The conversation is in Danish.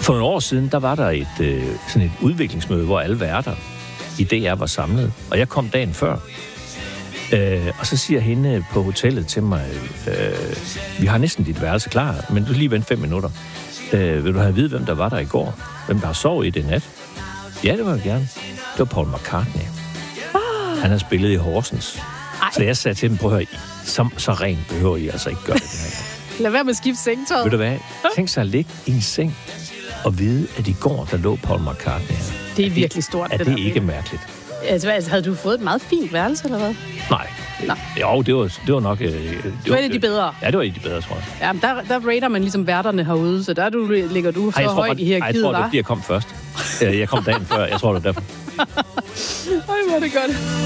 For nogle år siden, der var der sådan et udviklingsmøde, hvor alle værter i DR var samlet, og jeg kom dagen før. Og så siger hende på hotellet til mig, vi har næsten dit værelse klar, men du lige vente 5 minutter. Vil du have at vide, hvem der var der i går? Hvem der har sovet i det nat? Ja, det vil jeg gerne. Det var Paul McCartney. Han har spillet i Horsens. Så jeg sagde til dem, prøv at høre, så rent behøver I altså ikke gøre det her. Lad være med at skifte sengtøjet. Ved du hvad? Tænk sig at ligge i en seng og vide, at i går, der lå Paul McCartney her. Det er virkelig stort. Er det ikke mærkeligt? Altså, havde du fået et meget fint værelse, eller hvad? Nej. Jo, det var nok... Det var et af de bedre. Ja, det var et af de bedre, tror jeg. Ja, men der rater man ligesom værterne herude, så der ligger du så højt i hierarkiet, jeg tror, det var, fordi jeg kom først. Jeg kom dagen før. Jeg tror, det var derfor. Ej, hvor er det godt.